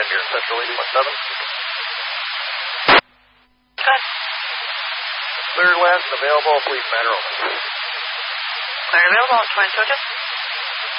and your Central 8.7. Good. Clear west, available, please matter only. Clear available, Twin Georgia.